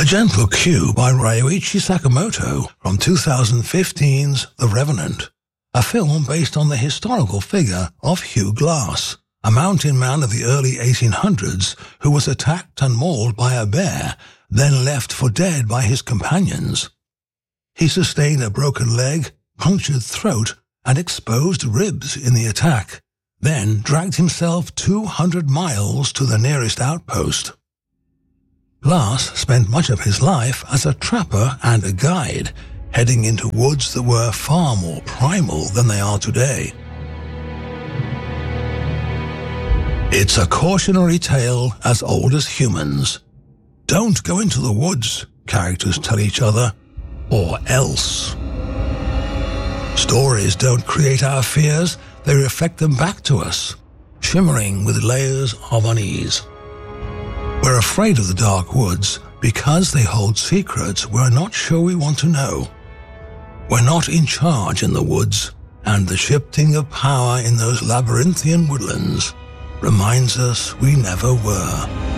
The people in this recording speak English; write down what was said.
A Gentle Cue by Ryuichi Sakamoto from 2015's The Revenant, a film based on the historical figure of Hugh Glass, a mountain man of the early 1800s who was attacked and mauled by a bear, then left for dead by his companions. He sustained a broken leg, punctured throat, and exposed ribs in the attack, then dragged himself 200 miles to the nearest outpost. Glass spent much of his life as a trapper and a guide, heading into woods that were far more primal than they are today. It's a cautionary tale as old as humans. Don't go into the woods, characters tell each other, or else. Stories don't create our fears, they reflect them back to us, shimmering with layers of unease. We're afraid of the dark woods because they hold secrets we're not sure we want to know. We're not in charge in the woods, and the shifting of power in those labyrinthian woodlands reminds us we never were.